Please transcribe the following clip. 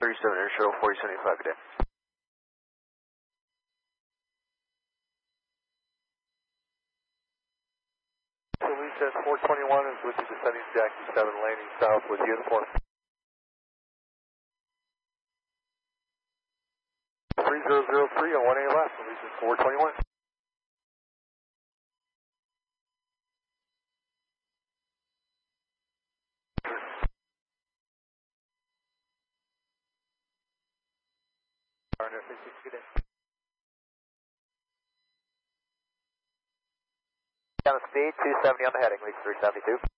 37 Air Shuttle 4075, good day. Police 421 is with you descending Jackie 7, landing south with uniform. 3003 on 1A left, Police 421. Good day. Down the speed, 270 on the heading, reach 372.